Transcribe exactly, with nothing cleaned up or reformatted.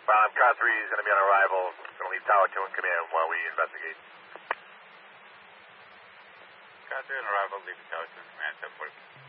Um, car three is going to be on arrival. Going to leave Tower two and command while we investigate. Car three on arrival, leave Tower two and command, seven forty.